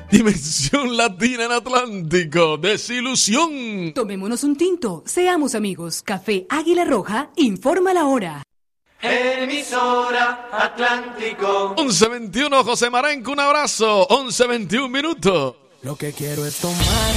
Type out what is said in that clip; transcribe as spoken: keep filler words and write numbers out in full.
Dimensión Latina en Atlántico. Desilusión. Tomémonos un tinto, seamos amigos. Café Águila Roja informa la hora. Emisora Atlántico. once veintiuno, José Marenco, un abrazo. once veintiún minutos. Lo que quiero es tomar